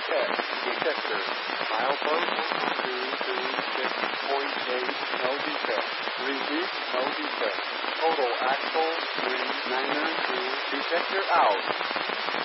X detector. Milepost 226.8, no defect. Repeat, no defect. Total axle 3992, detector out.